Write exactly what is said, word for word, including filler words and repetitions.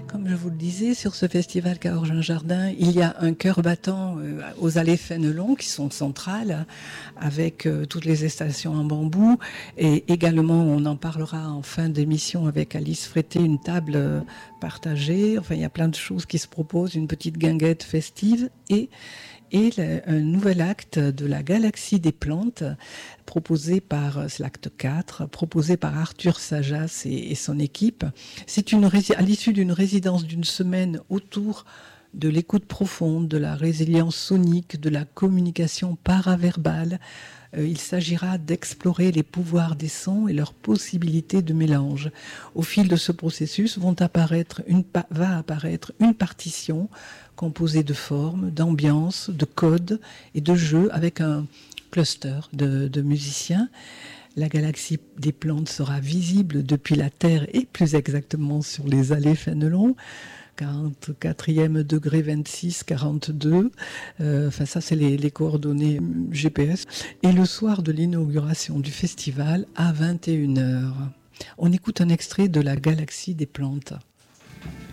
Comme je vous le disais, sur ce festival Cahors-Jardin, il y a un cœur battant euh, aux allées Fénelon qui sont centrales, avec euh, toutes les stations en bambou. Et également, on en parlera en fin d'émission avec Alice Frété, une table euh, partagée. Enfin, il y a plein de choses qui se proposent, une petite guinguette festive et et le, un nouvel acte de la Galaxie des plantes proposé par, c'est l'acte quatre, proposé par Arthur Sajas et, et son équipe. C'est une, à l'issue d'une résidence d'une semaine autour de l'écoute profonde, de la résilience sonique, de la communication paraverbale. Euh, il s'agira d'explorer les pouvoirs des sons et leurs possibilités de mélange. Au fil de ce processus vont apparaître une, va apparaître une partition composée de formes, d'ambiances, de codes et de jeux avec un cluster de, de musiciens. La galaxie des plantes sera visible depuis la Terre et plus exactement sur les allées Fénelon. quarante-quatrième degré vingt-six quarante-deux. Euh, enfin, ça, c'est les, les coordonnées G P S. Et le soir de l'inauguration du festival, à vingt et une heures, on écoute un extrait de La Galaxie des plantes.